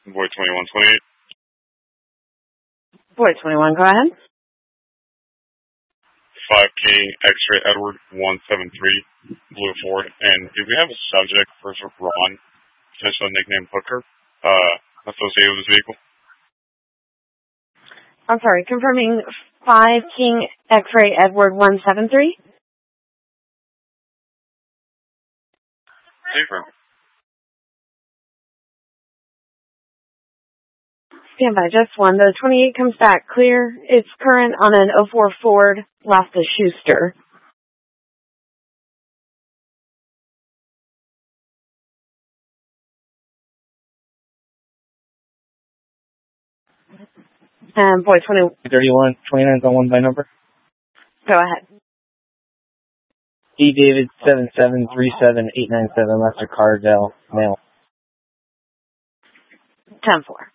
Boy 2128. Boy 21, go ahead. 5 King X-Ray Edward 173 Blue Ford. And do we have a subject for Ron, potentially nicknamed Hooker, associated with this vehicle? I'm sorry, confirming 5 King X-Ray Edward 173? Different. Stand by, just one. The 28 comes back clear. It's current on an 04 Ford Loftus Schuster. Boy 20. 31, 29 is on one by number. Go ahead. D. David 7737897 Lester Cardell, mail. 10-4.